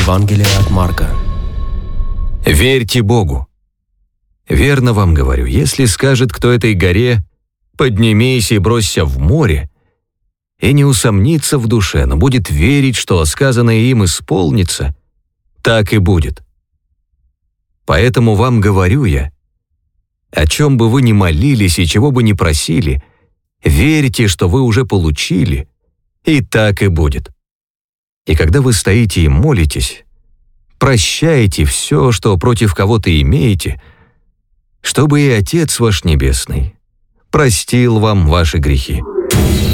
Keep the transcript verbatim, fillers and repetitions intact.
Евангелие от Марка. Верьте Богу. Верно вам говорю, если скажет кто этой горе: «Поднимись и бросься в море», и не усомнится в душе, но будет верить, что сказанное им исполнится, так и будет. Поэтому вам говорю я, о чем бы вы ни молились и чего бы ни просили, верьте, что вы уже получили, и так и будет. И когда вы стоите и молитесь, прощайте все, что против кого-то имеете, чтобы и Отец ваш Небесный простил вам ваши грехи.